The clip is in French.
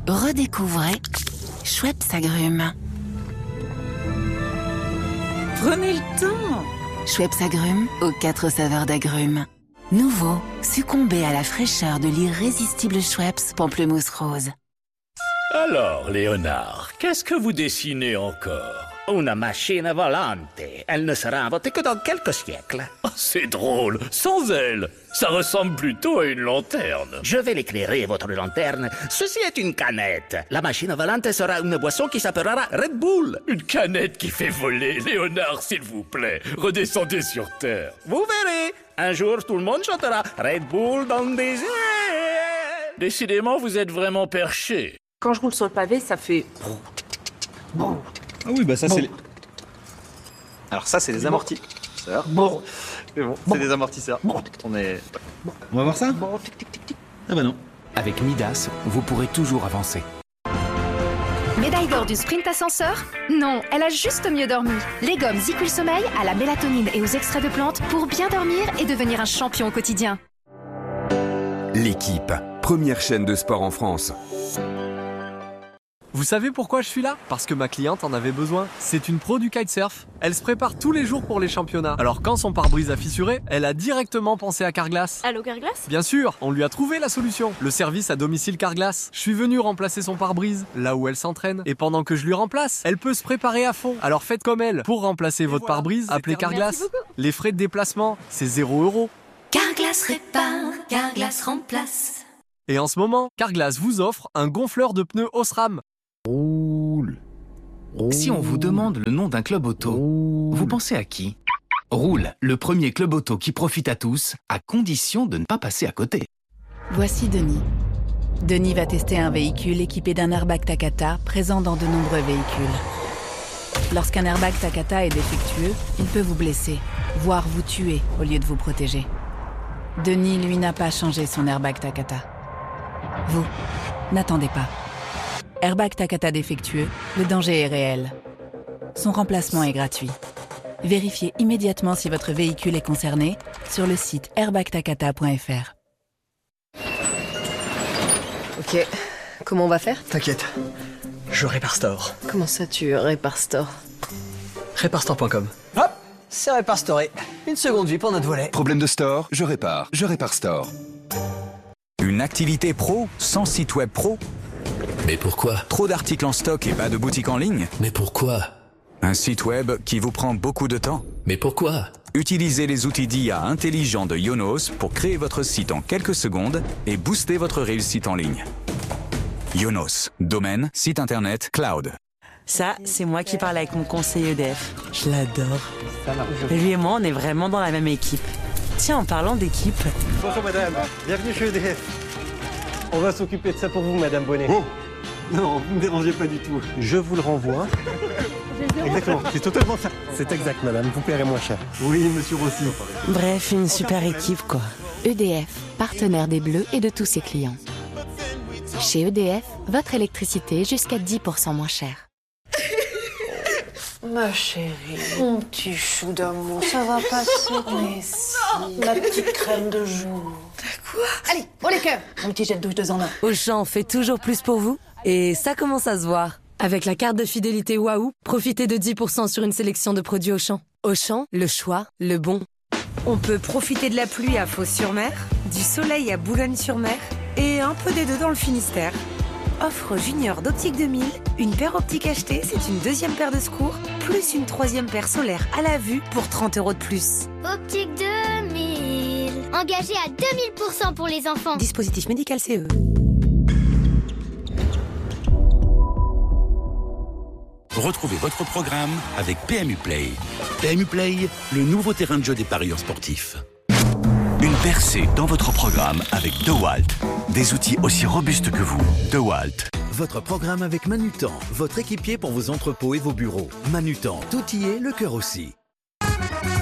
redécouvrez Schweppes Agrumes. Prenez le temps. Schweppes Agrumes aux 4 saveurs d'agrumes. Nouveau, succombez à la fraîcheur de l'irrésistible Schweppes Pamplemousse Rose. Alors, Léonard, qu'est-ce que vous dessinez encore? Una machine volante. Elle ne sera inventée que dans quelques siècles. Oh, c'est drôle, sans elle. Ça ressemble plutôt à une lanterne. Je vais l'éclairer, votre lanterne. Ceci est une canette. La machine volante sera une boisson qui s'appellera Red Bull. Une canette qui fait voler. Léonard, s'il vous plaît, redescendez sur Terre. Vous verrez. Un jour, tout le monde chantera Red Bull dans des airs. Décidément, vous êtes vraiment perché. Quand je roule sur le pavé, ça fait... Ah oui, bah ça c'est les... Alors ça c'est des amortisseurs. Bon. C'est bon, c'est des amortisseurs. On est... On va voir ça? Ah bah non. Avec Midas, vous pourrez toujours avancer. Médaille d'or du sprint ascenseur? Non, elle a juste mieux dormi. Les gommes Zicul Sommeil à la mélatonine et aux extraits de plantes pour bien dormir et devenir un champion au quotidien. L'équipe, première chaîne de sport en France. Vous savez pourquoi je suis là? Parce que ma cliente en avait besoin. C'est une pro du kitesurf. Elle se prépare tous les jours pour les championnats. Alors quand son pare-brise a fissuré, elle a directement pensé à Carglass. Allô Carglass? Bien sûr, on lui a trouvé la solution. Le service à domicile Carglass. Je suis venu remplacer son pare-brise, là où elle s'entraîne. Et pendant que je lui remplace, elle peut se préparer à fond. Alors faites comme elle. Pour remplacer votre pare-brise, appelez Carglass. Les frais de déplacement, c'est 0 €. Carglass répare, Carglass remplace. Et en ce moment, Carglass vous offre un gonfleur de pneus Osram. Roule. Si on vous demande le nom d'un club auto, vous pensez à qui? Roule, le premier club auto qui profite à tous, à condition de ne pas passer à côté. Voici Denis. Denis va tester un véhicule équipé d'un airbag Takata présent dans de nombreux véhicules. Lorsqu'un airbag Takata est défectueux, il peut vous blesser, voire vous tuer au lieu de vous protéger. Denis, lui, n'a pas changé son airbag Takata. Vous, n'attendez pas. Airbag Takata défectueux, le danger est réel. Son remplacement est gratuit. Vérifiez immédiatement si votre véhicule est concerné sur le site airbagtakata.fr. Ok, comment on va faire? T'inquiète, je répare Store. Comment ça tu répares Store? Réparestore.com. Hop, c'est réparestoré. Une seconde vie pour notre volet. Problème de store, je répare Store. Une activité pro sans site web pro? Mais pourquoi? Trop d'articles en stock et pas de boutique en ligne? Mais pourquoi? Un site web qui vous prend beaucoup de temps? Mais pourquoi? Utilisez les outils d'IA intelligents de Yonos pour créer votre site en quelques secondes et booster votre réussite en ligne. Yonos, domaine, site internet, cloud. Ça, c'est moi qui parle avec mon conseiller EDF. Je l'adore. Lui et moi, on est vraiment dans la même équipe. Tiens, en parlant d'équipe... Bonjour madame, bienvenue chez EDF. On va s'occuper de ça pour vous, madame Bonnet. Oh non, vous ne me dérangez pas du tout. Je vous le renvoie. Exactement, c'est totalement ça. C'est exact, madame, vous paierez moins cher. Oui, monsieur Rossi. Bref, une super équipe, quoi. EDF, partenaire des Bleus et de tous ses clients. Chez EDF, votre électricité jusqu'à 10% moins chère. Ma chérie, mon petit chou d'amour, ça va passer. Mais si, ma petite crème de jour. Quoi? Allez, pour les cœurs. Mon petit jet de douche 2 en 1. Auchan fait toujours plus pour vous. Et ça commence à se voir. Avec la carte de fidélité Waouh, profitez de 10% sur une sélection de produits Auchan. Auchan, le choix, le bon. On peut profiter de la pluie à Fos-sur-Mer, du soleil à Boulogne-sur-Mer et un peu des deux dans le Finistère. Offre junior d'Optique 2000, une paire optique achetée, c'est une deuxième paire de secours, plus une troisième paire solaire à la vue pour 30 € de plus. Optique 2000, engagé à 2000% pour les enfants. Dispositif médical CE. Retrouvez votre programme avec PMU Play. PMU Play, le nouveau terrain de jeu des parieurs sportifs. Une percée dans votre programme avec DeWalt. Des outils aussi robustes que vous. DeWalt. Votre programme avec Manutan, votre équipier pour vos entrepôts et vos bureaux. Manutan, tout y est, le cœur aussi.